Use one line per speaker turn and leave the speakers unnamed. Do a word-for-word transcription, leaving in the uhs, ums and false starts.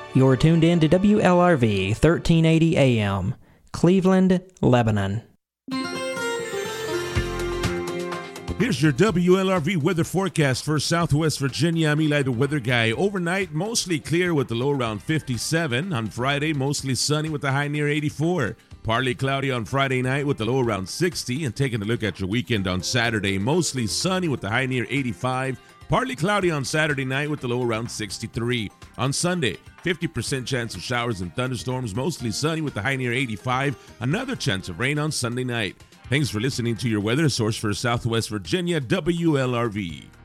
You're tuned in to W L R V thirteen eighty A M, Cleveland, Lebanon.
Here's your W L R V weather forecast for Southwest Virginia. I'm Eli, the weather guy. Overnight, mostly clear with the low around fifty-seven. On Friday, mostly sunny with the high near eighty-four. Partly cloudy on Friday night with the low around sixty. And taking a look at your weekend on Saturday, mostly sunny with the high near eighty-five. Partly cloudy on Saturday night with the low around sixty-three. On Sunday, fifty percent chance of showers and thunderstorms, mostly sunny with the high near eighty-five. Another chance of rain on Sunday night. Thanks for listening to your weather source for Southwest Virginia, W L R V.